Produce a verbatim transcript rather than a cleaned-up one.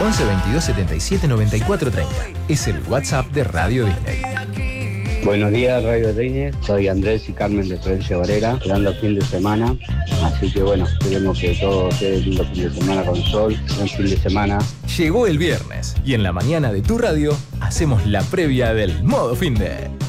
once veintidós setenta y siete noventa y cuatro treinta. Es el WhatsApp de Radio Disney. Buenos días, Radio Disney. Soy Andrés y Carmen de Florencia Varela, esperando el fin de semana. Así que bueno, esperemos que todo sea lindo fin de semana con sol, buen fin de semana. Llegó el viernes y en la mañana de tu radio hacemos la previa del Modo Finde.